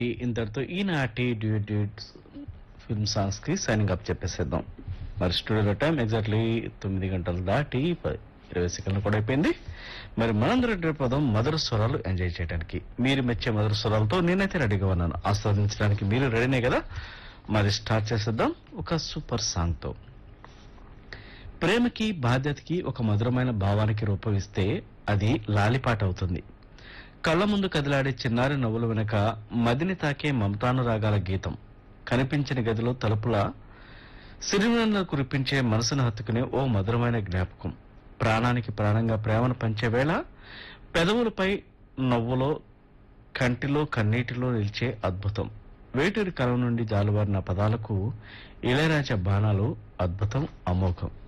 ఇంతటితో ఈనాటి duet film songs కి సైనింగ్ అప్ చెప్పేసేద్దాం. మరి స్టూడియోలో టైం ఎగ్జాక్ట్లీ 9 గంటలు దాటి 20 సెకండ్లు కూడా అయిపోయింది. మరి మనందరం రెడ్డి పదం మధుర స్వరాలు ఎంజాయ్ చేయడానికి, మీరు మెచ్చే మధుర స్వరాలతో నేనైతే రెడీగా ఉన్నాను. ఆస్వాదించడానికి మీరు రెడీనే కదా? మరి స్టార్ట్ చేసేద్దాం ఒక సూపర్ సాంగ్ తో. ప్రేమకి బాధ్యతకి ఒక మధురమైన భావానికి రూపం ఇస్తే అది లాలిపాట అవుతుంది. కళ్ల ముందు కదిలాడే చిన్నారి నవ్వుల వెనుక మదిని తాకే మమతానురాగాల గీతం, కనిపించని గదిలో తలుపుల సిరిమలను కురిపించే మనసును హత్తుకునే ఓ మధురమైన జ్ఞాపకం, ప్రాణానికి ప్రాణంగా ప్రేమను పంచే వేళ పెదవులపై నవ్వులో కంటిలో కన్నీటిలో నిలిచే అద్భుతం. వేటూరి కలం నుండి జాలువారిన పదాలకు ఇళయరాజా బాణాలు అద్భుతం, అమోఘం.